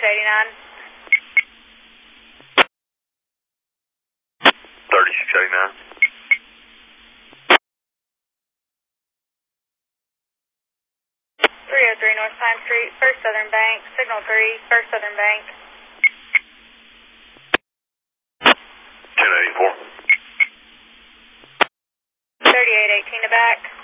3689. 303 North Pine Street, First Southern Bank, Signal 3, First Southern Bank. 1084. 3818 to back.